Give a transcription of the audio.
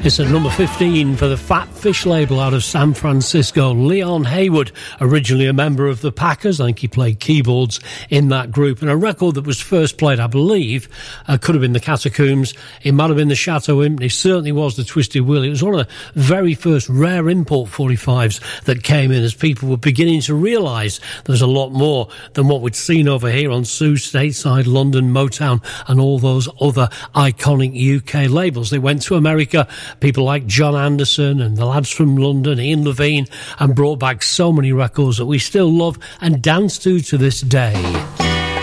It's at number 15 for the Fat Fish label out of San Francisco. Leon Haywood, originally a member of the Packers. I think he played keyboards in that group. And a record that was first played, I believe, could have been the Catacombs. It might have been the Chateau Imp. It certainly was the Twisted Willie. It was one of the very first rare import 45s that came in as people were beginning to realise there's a lot more than what we'd seen over here on Sue, Stateside, London, Motown, and all those other iconic UK labels. They went to America, people like John Anderson and the lads from London, Ian Levine, and brought back so many records that we still love and dance to this day.